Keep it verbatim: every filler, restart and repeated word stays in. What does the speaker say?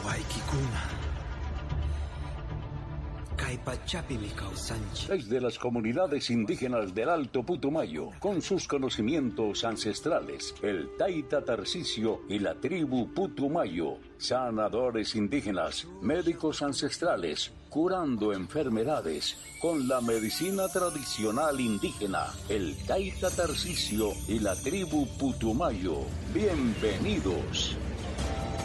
Desde las comunidades indígenas del Alto Putumayo, con sus conocimientos ancestrales, el Taita Tarcisio y la tribu Putumayo, sanadores indígenas, médicos ancestrales, curando enfermedades con la medicina tradicional indígena, el Taita Tarcisio y la tribu Putumayo. Bienvenidos.